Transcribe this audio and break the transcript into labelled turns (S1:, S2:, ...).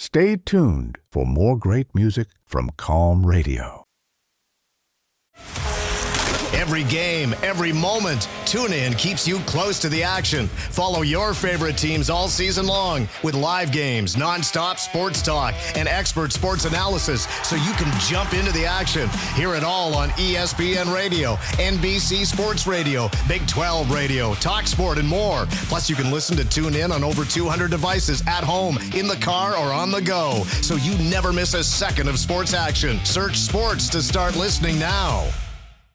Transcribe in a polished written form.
S1: Stay tuned for more great music from Calm Radio.
S2: Every game, every moment, TuneIn keeps you close to the action. Follow your favorite teams all season long with live games, nonstop sports talk, and expert sports analysis so you can jump into the action. Hear it all on ESPN Radio, NBC Sports Radio, Big 12 Radio, TalkSport, and more. Plus, you can listen to TuneIn on over 200 devices at home, in the car, or on the go, so you never miss a second of sports action. Search sports to start listening now.